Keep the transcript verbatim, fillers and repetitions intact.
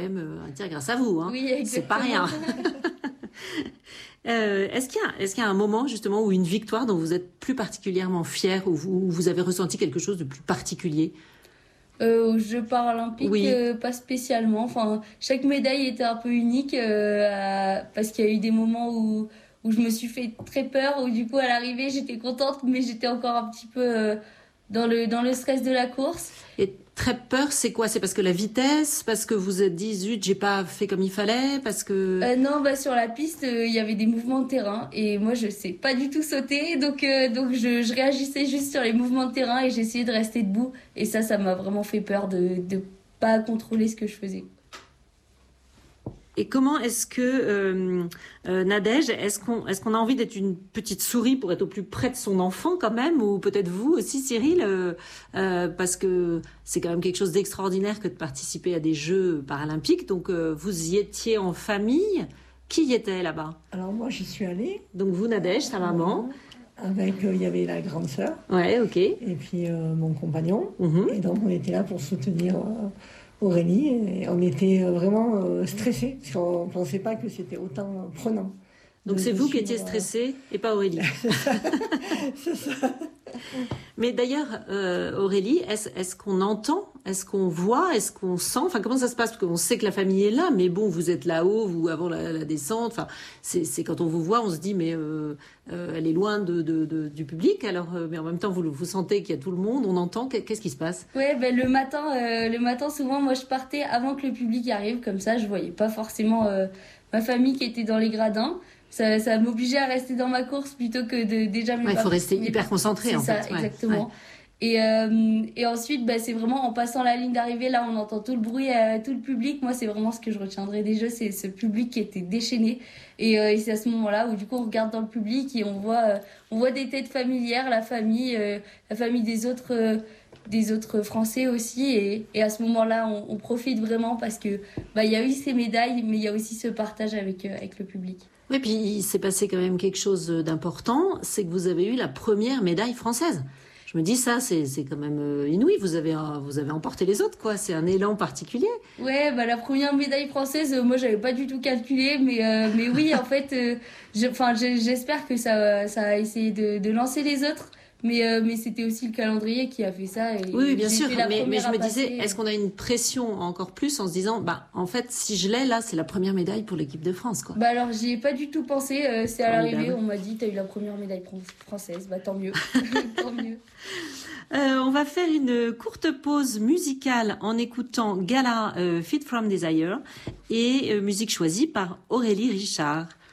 même euh, dire grâce à vous. Hein. Oui, exactement. C'est pas rien. euh, est-ce qu'il y a, est-ce qu'il y a un moment justement où une victoire dont vous êtes plus particulièrement fière, où vous, où vous avez ressenti quelque chose de plus particulier? Euh, aux Jeux paralympiques, oui. euh, pas spécialement. Enfin, chaque médaille était un peu unique euh, à... parce qu'il y a eu des moments où où je me suis fait très peur, où du coup à l'arrivée j'étais contente, mais j'étais encore un petit peu euh, dans le dans le stress de la course. Et très peur, c'est quoi? C'est parce que la vitesse, parce que vous êtes dit zut, j'ai pas fait comme il fallait, parce que euh, non, bah sur la piste il euh, y avait des mouvements de terrain et moi je sais pas du tout sauter, donc euh, donc je, je réagissais juste sur les mouvements de terrain et j'essayais de rester debout et ça ça m'a vraiment fait peur de de pas contrôler ce que je faisais. Et comment est-ce que euh, euh, Nadège, est-ce qu'on est-ce qu'on a envie d'être une petite souris pour être au plus près de son enfant quand même, ou peut-être vous aussi Cyril, euh, euh, parce que c'est quand même quelque chose d'extraordinaire que de participer à des Jeux paralympiques. Donc euh, vous y étiez en famille. Qui y était là-bas? Alors moi j'y suis allée. Donc vous Nadège, sa maman. Avec il euh, y avait la grande sœur. Ouais, ok. Et puis euh, mon compagnon. Mm-hmm. Et donc on était là pour soutenir. Euh, Aurélie, et on était vraiment euh, stressés, parce qu'on ne pensait pas que c'était autant prenant. Donc c'est vous qui étiez stressée et pas Aurélie. C'est ça. C'est ça. Mais d'ailleurs, euh, Aurélie, est-ce, est-ce qu'on entend? Est-ce qu'on voit? Est-ce qu'on sent? Enfin, comment ça se passe? Parce qu'on sait que la famille est là, mais bon, vous êtes là-haut, vous, avant la, la descente. Enfin, c'est, c'est quand on vous voit, on se dit, mais euh, euh, elle est loin de, de, de, du public. Alors, euh, mais en même temps, vous, vous sentez qu'il y a tout le monde, on entend. Qu'est-ce qui se passe? Ouais, ben le matin, euh, le matin, souvent, moi, je partais avant que le public arrive, comme ça, je voyais pas forcément euh, ma famille qui était dans les gradins. Ça, ça m'obligeait à rester dans ma course plutôt que de déjà mes ouais, il faut rester mes hyper concentré c'est en ça, fait. Ouais, exactement. Ouais. Et, euh, et ensuite, bah, c'est vraiment en passant la ligne d'arrivée, là on entend tout le bruit, euh, tout le public. Moi, c'est vraiment ce que je retiendrai des Jeux, c'est ce public qui était déchaîné. Et, euh, et c'est à ce moment-là où du coup on regarde dans le public et on voit, euh, on voit des têtes familières, la famille, euh, la famille des autres, euh, des autres Français aussi. Et, et à ce moment-là, on, on profite vraiment parce que bah, y a eu ces médailles, mais il y a aussi ce partage avec, euh, avec le public. Oui, puis il s'est passé quand même quelque chose d'important, c'est que vous avez eu la première médaille française. Je me dis ça, c'est, c'est quand même inouï. Vous avez, vous avez emporté les autres, quoi. C'est un élan particulier. Ouais, bah la première médaille française, euh, moi j'avais pas du tout calculé, mais euh, mais oui, en fait, euh, enfin j'espère que ça ça a essayé de, de lancer les autres. Mais, euh, mais c'était aussi le calendrier qui a fait ça. Et oui, bien sûr. Mais, mais je me passer. disais, est-ce qu'on a une pression encore plus en se disant, bah, en fait, si je l'ai, là, c'est la première médaille pour l'équipe de France, quoi. Bah alors, j'y ai pas du tout pensé. Euh, c'est à l'arrivée, on m'a dit, t'as eu la première médaille française. Bah tant mieux. Tant mieux. Euh, on va faire une courte pause musicale en écoutant Gala euh, Fit from Desire et euh, musique choisie par Aurélie Richard.